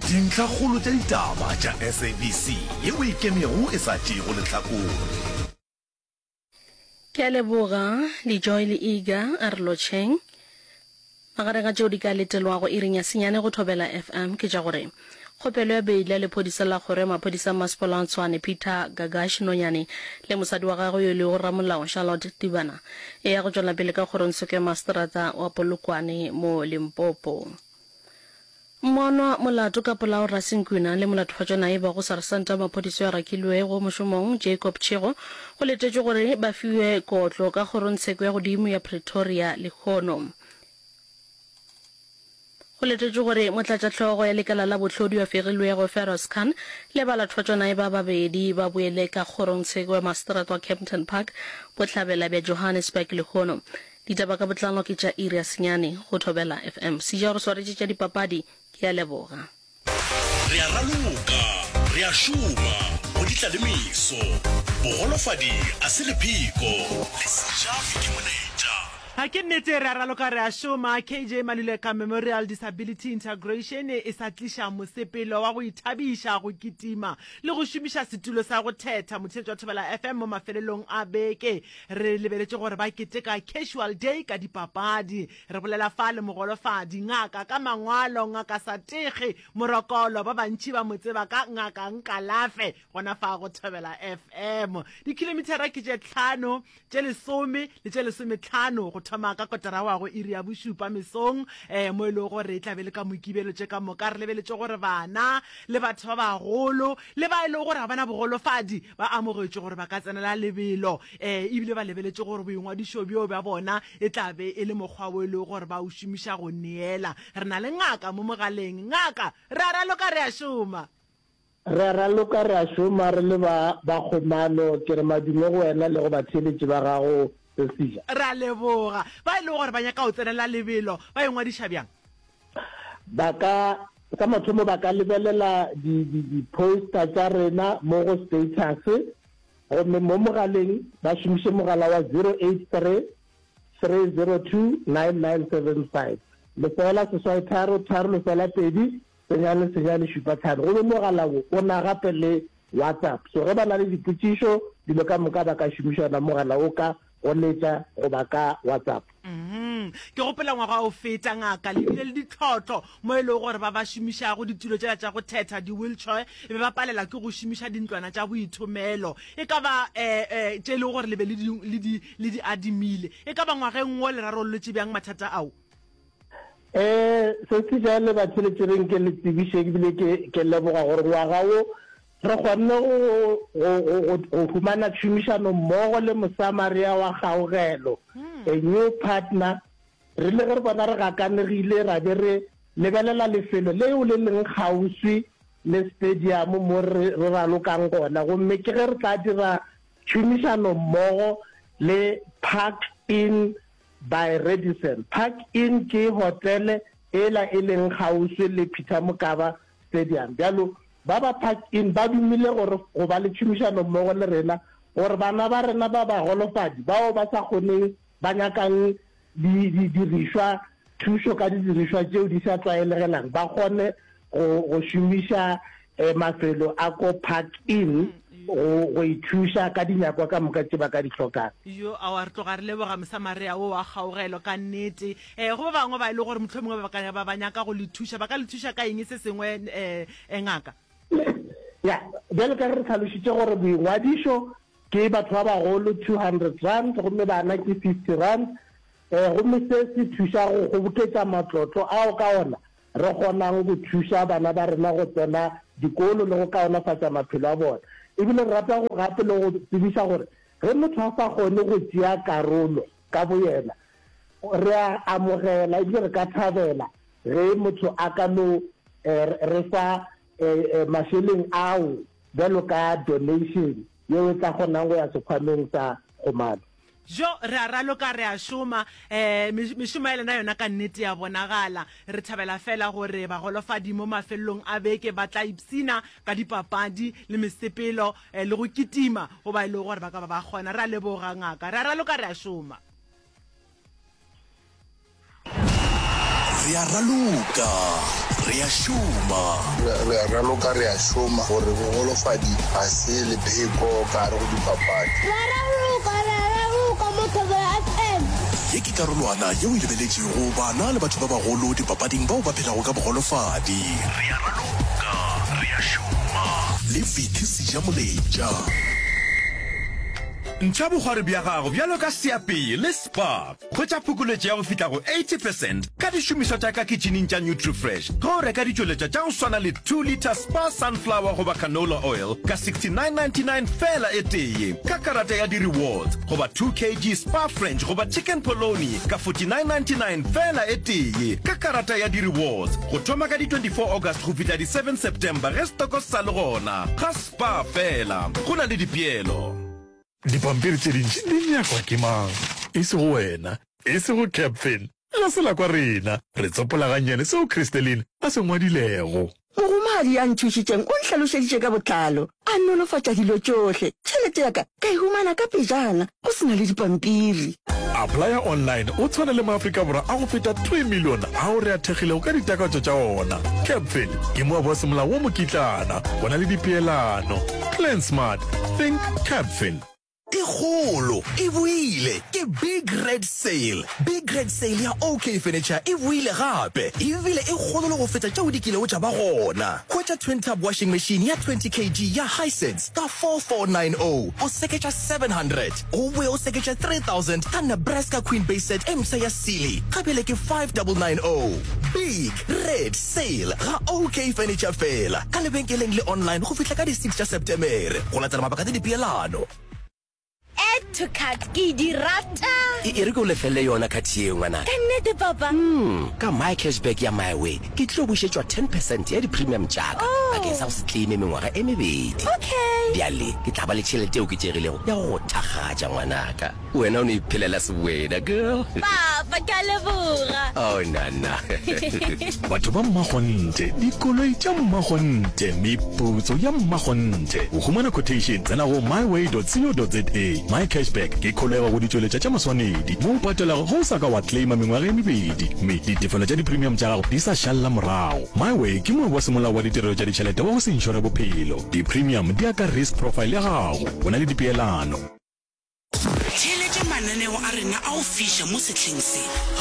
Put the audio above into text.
dintlhakgolo tša ditaba tša SABC yeo e kemego e sa tšego lehlakore. Ke a leboga Joy le Iga a re lotšheng magare ga tšeo di ka letelwago e reng ya senyane go thobela FM ke ja gore kgopelo ya beile lephodisa la gore maphodisa Masepala wa Tshwane Peter Gagash Nonyane le mosadi wa gagwe yo le go ramolao Charlotte Tibana e ya go tšwela pele ka kgorontsho ke Masterata wa Polokwane mo Limpopo. Mmono molato ka polao Rasinkwina le molato fa tsona e ba go Sarsanta maphodisa ya rakilwe go mošomong Jacob Chego go letetše gore ba fiwe kotlo ka kgorontsheko ya godimo ya Pretoria le Khono. Go letetše gore motlatšatlhogo ya lekala la botlhodi wa Ferilwego Feroz Khan le balatho tsona e ba babedi ba boele ka kgorontsheko ya Masterata wa Kempton Park botlhabela bja Johannesburg le Khono. Ditaba ka botlalo ke tša Iria Senyane go thobela FM sija re swaretše tša dipapadi ke a leboga. Re a raloka, re a šoma go ditla le meso bogolofadi a se lephiko le sejafi ke moletša. Ha ke nnete re a raloka re a šoma. KJ Maluleka Memorial Disability Integration e sa tliša mosepelo wa go ithabiša go kitima le go šomiša setulo sa go thetha motšhetši wa thobela FM mo mafelelong a beke. Re lebeletše gore ba keteka casual day ka dipapadi. Re bolela fa le mogolofadi ngaka ka mangwalo ngaka sa tege morokolo ba bantši ba motseba ka ngaka Nkalafe gona fa go thobela FM. Dikilometara ke tše 5 tše 10 le tše 15 go thoma ka kotara wa go iri ya bošupa mesong mo e le gore e tlabe le ka mokibelo tše ka moka re lebeletše gore bana le batho ba bagolo le ba e le gore ga bana bogolofadi ba amogetše gore ba ka tsenela lebelo ebile ba lebeletše gore boingwadišo bjo ba bona e tlabe e le mokgwa o e le gore ba o šomiša go neela. Re na le ngaka mo mogaleng. Ngaka re a raloka re a šoma. Re raloka re a šoma re le ba kgomano ke re madume go wena le go batheletše ba gago sija. Ra leboga ba ile gore ba nyaka o tsenela lebelo ba engwadiša bjang ba ka mathomo ba ka lebelela di poster tša rena mo go status gomme mo mogaleng ba šomiše mogala wa 083 302 9975 lefela seswai tharo lefela pedi senyane šupa tharo gomme mogala o na gape le WhatsApp so ge ba na le dipotšišo dilo ka moka ba ka šomišana mogala o ka o letša go ba ka WhatsApp. Ke gopela ngwaga o feta ngaka le bile le ditlhotlo mo e le gore ba šomišago ditulo tša go thetha di-wheelchair e be ba palela ke go šomiša dintlwana tša boithomelo e ka ba tše e le gore le be le di adimile e ka ba ngwageng o le rarolotše bjang mathata ao. Se se jale ba tsheletšereng ke le tsebiše ebile ke leboga gore ngwaga o re kgonne go humana tšhomišano mmogo le mosamaria wa kgaogelo a new partner re le re bona re gakanegile ra be re lebelela lefelo leo le leng kgauswi le stadium mo re ralokang gona gomme ke ge re tla dira tšhomišano mmogo le Park Inn by Radisson. Park Inn ke hotele e leng kgauswi le Peter Mokaba stadium bjalo ba Park Inn ba dumile gore go ba le tšhomišano mmogo le rena gore bana ba rena ba bagolofadi bao ba sa kgoneng ba nyakang didirišwa thušo ka didirišwa tšeo di sa tlwaelegelang ba kgone go šomiša mafelo a ko Park Inn go ithuša ka dinyakwa ka moka tše ba ka di tlhokang. Yo a wa re tloga re leboga mosamaria o wa kgaogelo ka nnete go ba bangwe ba e le gore mohlomongwe ba nyaka go le thuša ba ka le thuša ka eng se sengwe ngaka. Ya bjale ka re tlhalošitše gore boingwadišo ke batho ba bagolo 200 rand gomme bana ke 50 rand gomme se se thuša go boketša matlotlo ao ka ona re kgonang go thuša bana ba rena go tsena dikolo le go kaonafatša maphelo a bona ebile re rata go gape le go tsebiša gore ge motho a sa kgone go tšea karolo ka boyena re a amogela ebile re ka thabela ge motho a ka no re fa mašeleng ao bjalo ka donation yeo e tla kgonang go ya sekgwameng sa kgomano. Jo re a raloka re a šoma mešomo ya lena yona ka nnete ya bonagala re thabela fela gore bagolofadi mo mafelelong a beke ba tla ipsina ka dipapadi le mesepelo le go kitima go ba e le gore ba ka ba kgona re a leboga ngaka re a raloka re a šoma. Re a raloka re a šoma re raloka re a šoma gore bogolofadi a se le pheko ka re go dipapadi mo Thobela FM. ye ke karolwana yeo e lebeletšego bana le batho ba bagolo dipapading bao ba phelago ka bogolofadi re a raloka re a šoma le Vithi Sejamoletša ntšha bogware bja gago bjalo ka seapei le spark kgwetša phukuletše ya go fihla go 80% ka dišomišwa tša ka kitšhineng tša NutriFresh ge o reka ditšweletša tša go swana le 2 liter spa sunflower goba canola oil ka 69.99 fela e tee ka karata ya di-rewards goba 2 kg spa french goba chicken poloni ka 49.99 fela e tee ka karata ya di-rewards go thoma ka di-24 august go fihla di-7 september ge stoko sa le gona ga spa fela go na le dipeelo dipampiri tše dintši di nyakwa ke mang e se go wena e se go Capfin ga se la kwa rena re tsopola gannyane seo Crystalline a se ngwadilego mogomadi ya nthušitšeng o ntlhalošeditše ka botlalo a nolofatša dilo tšohle tšhelete ya ka ka e humana ka pejana go sena le dipampiri applya online o tshwana le maafrika borwa a go feta 3 million ao re a thekgilego ka ditakatso tša ona Capfin ke moa ba semolao wo mokitlana go na le dipeelano plan smart think Capfin e kgolo e buile ke big red sale ya OK Furniture e buile gape e bile e kgolo le go feta tšeo di kilego tša ba gona hwetša twin tub washing machine ya 20 kg ya Hisense ka 4490 o seketša 700 o boe o seketša 3000 ka Nebraska queen base set emsa ya Sealy gape le ke 5990 big red sale ga OK Furniture fela ka lebenkeleng le online go fihla ka di 6 September go latela mabaka tse dipeelano Add to cart ke di rata. E re go lefelle yona khathi e ngwana. Ka nnete papa. Ka my cashback ya my way. Ke tlo bušetšwa 10% ya di premium jaaka. Ka sa se claim mengwaga e mebedi. Okay. Diale ke tla ba le tšhelete o ke tšerilego ya go thagaja ngwanaka. Wena o ne iphelela se wena girl. Papa ka leboga. Oh nana. batho ba mmagonte dikoloi tša mmagonte meputso ya mmagonte o humana quotation tsena go myway.co.za my cashback ke kholego go ditšweletša tša maswanedi mo o patelago go sa ka wa claima mengwaga e mebedi mme ditefelo tša di-premium tša gago di sa šalela morago myway ke moe wa semolao wa ditirelo tša ditšhelete wa go se inšore bophelo di-premium di aka risk profile ya gago go na le dipeelano tšhelete mananeo a rena a go fiša mo setlheng se